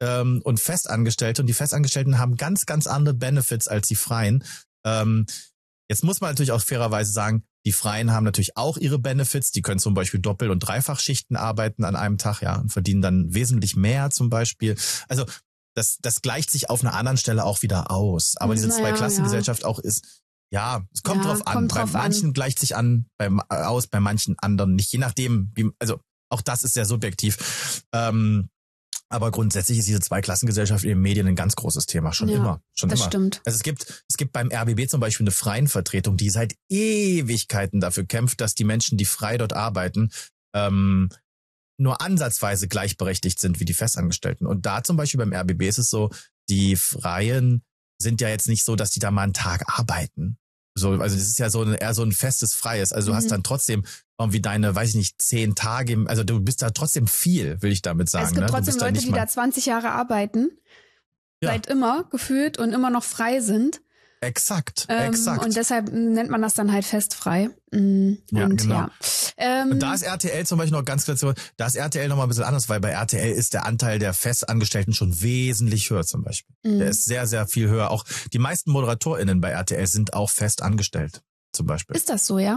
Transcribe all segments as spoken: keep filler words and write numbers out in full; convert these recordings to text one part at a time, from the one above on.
ähm, und Festangestellte. Und die Festangestellten haben ganz, ganz andere Benefits als die Freien. Ähm, jetzt muss man natürlich auch fairerweise sagen, die Freien haben natürlich auch ihre Benefits. Die können zum Beispiel Doppel- und Dreifachschichten arbeiten an einem Tag, ja, und verdienen dann wesentlich mehr zum Beispiel. Also das, das gleicht sich auf einer anderen Stelle auch wieder aus. Aber diese Naja, Zweiklassengesellschaft ja. auch ist, ja, es kommt Ja, drauf an. kommt Bei drauf manchen an. gleicht sich an, bei, aus, bei manchen anderen nicht. Je nachdem, wie, also auch das ist sehr subjektiv. Ähm, aber grundsätzlich ist diese Zweiklassengesellschaft in den Medien ein ganz großes Thema. Schon Ja, immer. Schon das immer. stimmt. Also es gibt, es gibt beim R B B zum Beispiel eine Freienvertretung, die seit Ewigkeiten dafür kämpft, dass die Menschen, die frei dort arbeiten, ähm, nur ansatzweise gleichberechtigt sind wie die Festangestellten. Und da zum Beispiel beim R B B ist es so, die Freien sind ja jetzt nicht so, dass die da mal einen Tag arbeiten. So, also das ist ja so ein, eher so ein festes Freies. Also du Mhm. hast dann trotzdem irgendwie deine, weiß ich nicht, zehn Tage, im, also du bist da trotzdem viel, will ich damit sagen. Es gibt ne? trotzdem Du bist da Leute, nicht die mal, da zwanzig Jahre arbeiten, Ja. seit immer gefühlt und immer noch frei sind. Exakt, Ähm, exakt. Und deshalb nennt man das dann halt festfrei. Mm, Ja, und genau. ja. Ähm, Und da ist R T L zum Beispiel noch ganz kurz, da ist R T L noch mal ein bisschen anders, weil bei R T L ist der Anteil der Festangestellten schon wesentlich höher zum Beispiel. mm. Der ist sehr, sehr viel höher. Auch die meisten ModeratorInnen bei R T L sind auch festangestellt zum Beispiel. Ist das so, ja?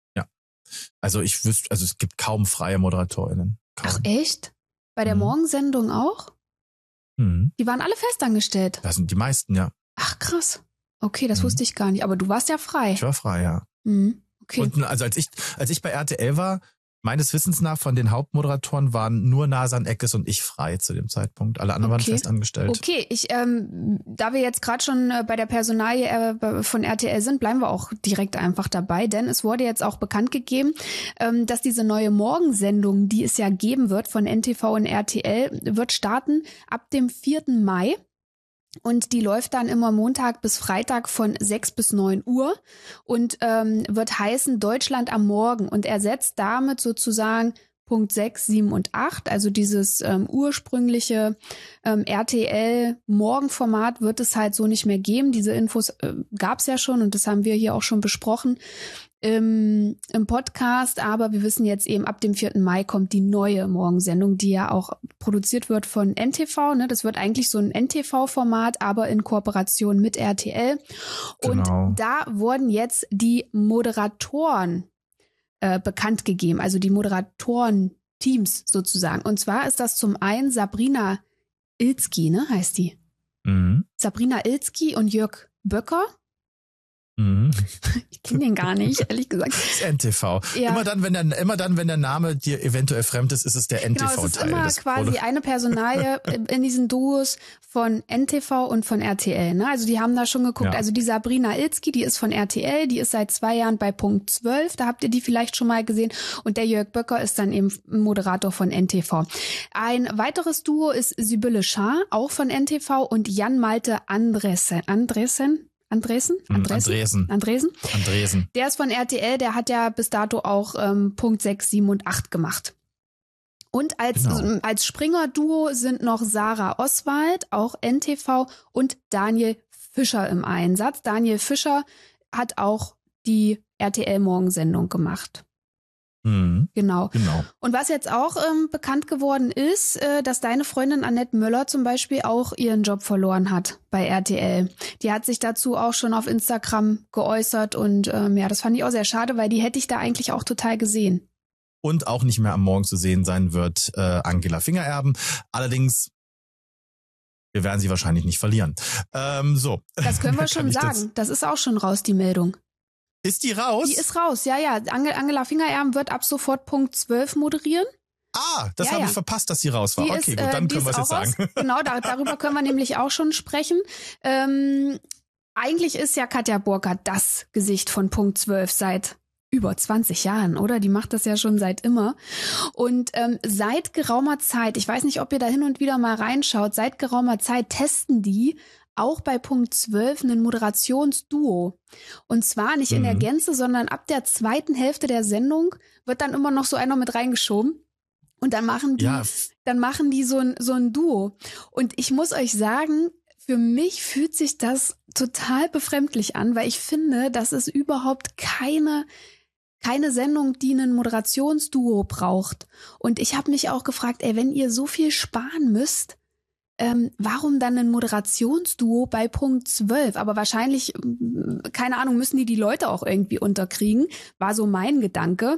Also ich wüsste, also es gibt kaum freie ModeratorInnen. Kaum. Ach echt? Bei der Mhm. Morgensendung auch? Mhm. Die waren alle festangestellt. Das sind die meisten, ja. Ach krass. Okay, das Mhm. wusste ich gar nicht. Aber du warst ja frei. Ich war frei, ja. Mhm. Okay. Und also als ich, als ich bei R T L war, meines Wissens nach von den Hauptmoderatoren waren nur Nasan Eckes und ich frei zu dem Zeitpunkt. Alle anderen Okay. waren festangestellt. Okay, ich, ähm, da wir jetzt gerade schon äh, bei der Personalie äh, von R T L sind, bleiben wir auch direkt einfach dabei, denn es wurde jetzt auch bekannt gegeben, ähm, dass diese neue Morgensendung, die es ja geben wird von N T V und R T L, wird starten ab dem vierten Mai. Und die läuft dann immer Montag bis Freitag von sechs bis neun Uhr und ähm, wird heißen Deutschland am Morgen und ersetzt damit sozusagen Punkt sechs, sieben und acht, also dieses ähm, ursprüngliche ähm, R T L-Morgenformat wird es halt so nicht mehr geben. Diese Infos äh, gab es ja schon und das haben wir hier auch schon besprochen im, im Podcast, aber wir wissen jetzt eben, ab dem vierten Mai kommt die neue Morgensendung, die ja auch produziert wird von N T V. Ne? Das wird eigentlich so ein N T V-Format, aber in Kooperation mit R T L. Genau. Und da wurden jetzt die Moderatoren äh, bekannt gegeben, also die Moderatoren-Teams sozusagen. Und zwar ist das zum einen Sabrina Ilzki, ne, heißt die. Mhm. Sabrina Ilzki und Jörg Böcker. Mhm. Ich kenne den gar nicht, ehrlich gesagt. Das ist N T V. Ja. Immer dann, wenn der, immer dann, wenn der Name dir eventuell fremd ist, ist es der N T V-Teil. Genau, es ist immer des quasi Produ- eine Personalie in diesen Duos von N T V und von R T L. Ne? Also die haben da schon geguckt. Ja. Also die Sabrina Ilzki, die ist von R T L, die ist seit zwei Jahren bei Punkt zwölf. Da habt ihr die vielleicht schon mal gesehen. Und der Jörg Böcker ist dann eben Moderator von N T V. Ein weiteres Duo ist Sibylle Schaar, auch von N T V, und Jan Malte Andresen. Andresen? Andresen? Hm, Andresen? Andresen. Andresen? Andresen. Der ist von R T L, der hat ja bis dato auch ähm, Punkt sechs, sieben und acht gemacht. Und als, Genau. als Springer-Duo sind noch Sarah Oswald, auch N T V, und Daniel Fischer im Einsatz. Daniel Fischer hat auch die R T L-Morgensendung gemacht. Mhm. Genau. Genau. Und was jetzt auch ähm, bekannt geworden ist, äh, dass deine Freundin Annette Möller zum Beispiel auch ihren Job verloren hat bei R T L. Die hat sich dazu auch schon auf Instagram geäußert und ähm, ja, das fand ich auch sehr schade, weil die hätte ich da eigentlich auch total gesehen. Und auch nicht mehr am Morgen zu sehen sein wird äh, Angela Fingererben. Allerdings, wir werden sie wahrscheinlich nicht verlieren. Ähm, so. Das können wir Kann schon ich das- sagen. Das ist auch schon raus, die Meldung. Ist die raus? Die ist raus, ja, ja. Ange- Angela Fingererben wird ab sofort Punkt zwölf moderieren. ah, das Ja, habe ja. ich verpasst, dass sie raus war. Die Okay, ist, gut, dann äh, die können wir ist es jetzt auch raus. sagen. Genau, da, darüber können wir nämlich auch schon sprechen. Ähm, eigentlich ist ja Katja Burkhardt das Gesicht von Punkt zwölf seit über zwanzig Jahren, oder? Die macht das ja schon seit immer. Und ähm, seit geraumer Zeit, ich weiß nicht, ob ihr da hin und wieder mal reinschaut, seit geraumer Zeit testen die auch bei Punkt zwölf ein Moderationsduo. Und zwar nicht in Mhm. der Gänze, sondern ab der zweiten Hälfte der Sendung wird dann immer noch so einer mit reingeschoben. Und dann machen die, Ja. dann machen die so ein, so ein Duo. Und ich muss euch sagen, für mich fühlt sich das total befremdlich an, weil ich finde, dass es überhaupt keine keine Sendung, die ein Moderationsduo braucht. Und ich habe mich auch gefragt, ey, wenn ihr so viel sparen müsst, ähm, warum dann ein Moderationsduo bei Punkt zwölf? Aber wahrscheinlich, keine Ahnung, müssen die die Leute auch irgendwie unterkriegen, war so mein Gedanke.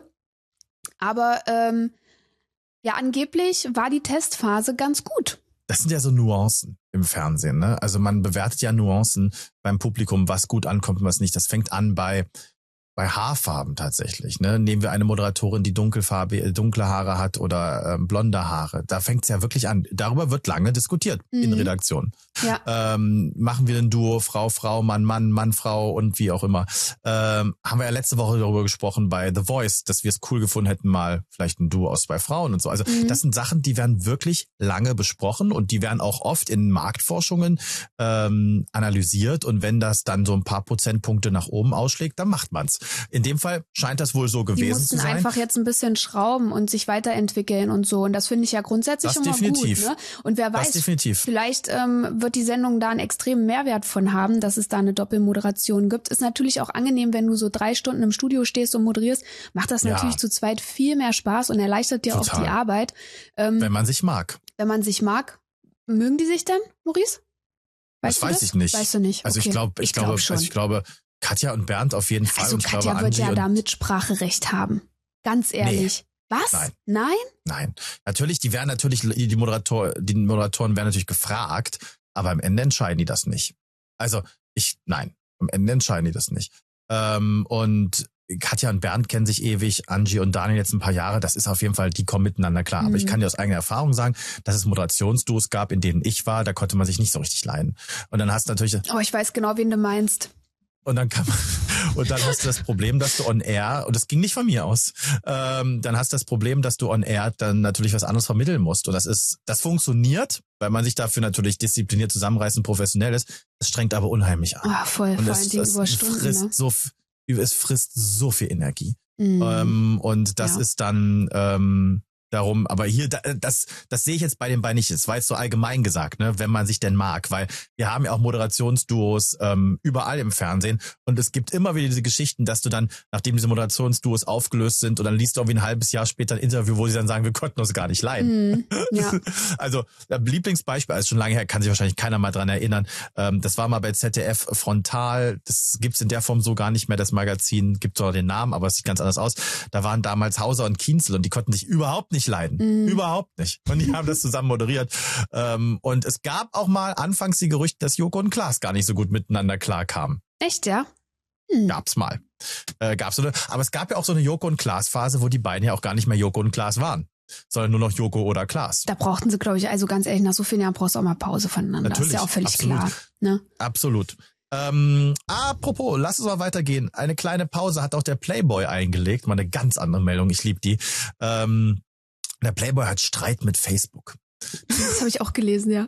Aber ähm, ja, angeblich war die Testphase ganz gut. Das sind ja so Nuancen im Fernsehen, ne? Also man bewertet ja Nuancen beim Publikum, was gut ankommt und was nicht. Das fängt an bei bei Haarfarben tatsächlich, ne? Nehmen wir eine Moderatorin, die dunkelfarbe, dunkle Haare hat oder ähm, blonde Haare. Da fängt's ja wirklich an. Darüber wird lange diskutiert mhm. in Redaktionen. Ja. Ähm, machen wir ein Duo, Frau, Frau, Mann, Mann, Mann, Frau und wie auch immer. Ähm, haben wir ja letzte Woche darüber gesprochen bei The Voice, dass wir es cool gefunden hätten, mal vielleicht ein Duo aus zwei Frauen und so. Also mhm. das sind Sachen, die werden wirklich lange besprochen und die werden auch oft in Marktforschungen ähm, analysiert. Und wenn das dann so ein paar Prozentpunkte nach oben ausschlägt, dann macht man's. In dem Fall scheint das wohl so gewesen zu sein. Die mussten einfach jetzt ein bisschen schrauben und sich weiterentwickeln und so. Und das finde ich ja grundsätzlich das immer definitiv. gut. Ne? Und wer weiß, vielleicht ähm, wird die Sendung da einen extremen Mehrwert von haben, dass es da eine Doppelmoderation gibt. Ist natürlich auch angenehm, wenn du so drei Stunden im Studio stehst und moderierst. Macht das natürlich ja. zu zweit viel mehr Spaß und erleichtert dir Total. auch die Arbeit. Ähm, wenn man sich mag. Wenn man sich mag. Mögen die sich denn, Maurice? Weißt das weiß das? ich nicht. Weißt du nicht? Also okay. ich glaube, ich, ich glaube, glaub also ich glaube, Katja und Bernd auf jeden Fall. Also und ich Katja glaube, wird Angie ja da Mitspracherecht haben. Ganz ehrlich. Nee. Was? Nein. Nein? Nein. Natürlich, die werden natürlich, die Moderator, die Moderatoren werden natürlich gefragt, aber am Ende entscheiden die das nicht. Also ich, nein, am Ende entscheiden die das nicht. Ähm, und Katja und Bernd kennen sich ewig, Angie und Daniel jetzt ein paar Jahre, das ist auf jeden Fall, die kommen miteinander klar. Mhm. Aber ich kann dir aus eigener Erfahrung sagen, dass es Moderationsduos gab, in denen ich war, da konnte man sich nicht so richtig leiden. Und dann hast du natürlich... Oh, ich weiß genau, wen du meinst. Und dann kann man, und dann hast du das Problem, dass du on air, und das ging nicht von mir aus, ähm, dann hast du das Problem, dass du on air dann natürlich was anderes vermitteln musst. Und das ist, das funktioniert, weil man sich dafür natürlich diszipliniert zusammenreißen, professionell ist. Es strengt aber unheimlich an. Ah, voll, und vor es, allen Dingen es über Stunden, frisst ne? so, es frisst so viel Energie. Mhm. Ähm, und das Ja. ist dann, ähm, darum, aber hier, das, das sehe ich jetzt bei den beiden nicht. Das war jetzt so allgemein gesagt, ne, wenn man sich denn mag, weil wir haben ja auch Moderationsduos ähm, überall im Fernsehen und es gibt immer wieder diese Geschichten, dass du dann, nachdem diese Moderationsduos aufgelöst sind und dann liest du irgendwie ein halbes Jahr später ein Interview, wo sie dann sagen, wir konnten uns gar nicht leiden. Mhm. Ja. Also, Lieblingsbeispiel, also schon lange her, kann sich wahrscheinlich keiner mal dran erinnern, ähm, das war mal bei Z D F Frontal, das gibt's in der Form so gar nicht mehr, das Magazin, gibt zwar den Namen, aber es sieht ganz anders aus. Da waren damals Hauser und Kienzel und die konnten sich überhaupt nicht leiden. Mm. Überhaupt nicht. Und die haben das zusammen moderiert. Ähm, und es gab auch mal anfangs die Gerüchte, dass Joko und Klaas gar nicht so gut miteinander klarkamen. Echt, ja? Hm. Gab's mal. Äh, gab's so eine, aber es gab ja auch so eine Joko und Klaas Phase, wo die beiden ja auch gar nicht mehr Joko und Klaas waren, sondern nur noch Joko oder Klaas. Da brauchten sie, glaube ich, also ganz ehrlich, nach so vielen Jahren brauchst du auch mal Pause voneinander. Natürlich, ist ja auch völlig absolut. klar. Ne? Absolut. Ähm, apropos, lass uns mal weitergehen. Eine kleine Pause hat auch der Playboy eingelegt. Mal eine ganz andere Meldung, ich liebe die. Ähm, der Playboy hat Streit mit Facebook. Das habe ich auch gelesen, ja.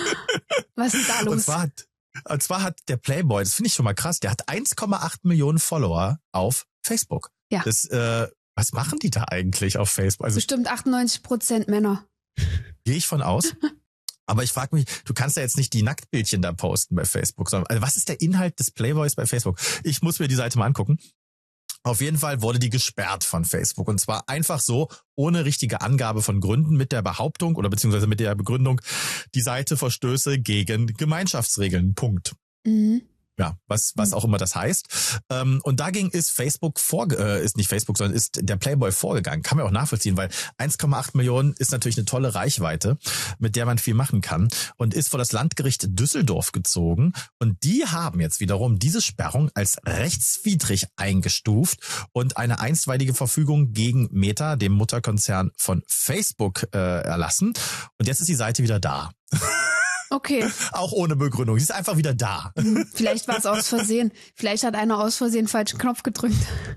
Was ist da los? Und zwar hat, und zwar hat der Playboy, das finde ich schon mal krass, der hat eins Komma acht Millionen Follower auf Facebook. Ja. Das, äh, was machen die da eigentlich auf Facebook? Also, bestimmt achtundneunzig Prozent Männer. Gehe ich von aus. Aber ich frage mich, du kannst ja jetzt nicht die Nacktbildchen da posten bei Facebook, sondern also was ist der Inhalt des Playboys bei Facebook? Ich muss mir die Seite mal angucken. Auf jeden Fall wurde die gesperrt von Facebook und zwar einfach so, ohne richtige Angabe von Gründen, mit der Behauptung oder beziehungsweise mit der Begründung, die Seite verstöße gegen Gemeinschaftsregeln. Punkt. Mhm. Ja, was was auch immer das heißt. Ähm, und dagegen ist Facebook vor, äh, ist nicht Facebook, sondern ist der Playboy vorgegangen. Kann man auch nachvollziehen, weil eins Komma acht Millionen ist natürlich eine tolle Reichweite, mit der man viel machen kann und ist vor das Landgericht Düsseldorf gezogen. Und die haben jetzt wiederum diese Sperrung als rechtswidrig eingestuft und eine einstweilige Verfügung gegen Meta, dem Mutterkonzern von Facebook, äh, erlassen. Und jetzt ist die Seite wieder da. Okay. Auch ohne Begründung. Sie ist einfach wieder da. Vielleicht war es aus Versehen. Vielleicht hat einer aus Versehen falschen Knopf gedrückt.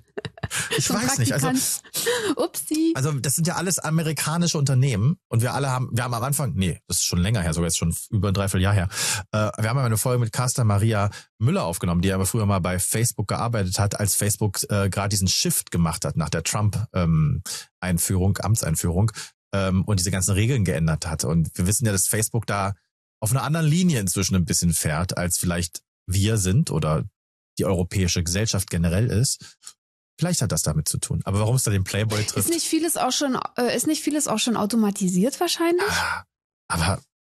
Ich weiß nicht. Also, Upsi. Also das sind ja alles amerikanische Unternehmen und wir alle haben, wir haben am Anfang, nee, das ist schon länger her, sogar jetzt schon über ein Dreivierteljahr her. Äh, wir haben ja eine Folge mit Carsten Maria Müller aufgenommen, die aber früher mal bei Facebook gearbeitet hat, als Facebook äh, gerade diesen Shift gemacht hat nach der Trump-Einführung, ähm, Amtseinführung ähm, und diese ganzen Regeln geändert hat. Und wir wissen ja, dass Facebook da auf einer anderen Linie inzwischen ein bisschen fährt, als vielleicht wir sind oder die europäische Gesellschaft generell ist. Vielleicht hat das damit zu tun. Aber warum es da den Playboy trifft? Ist nicht vieles auch schon, äh, ist nicht vieles auch schon automatisiert wahrscheinlich? Ah, aber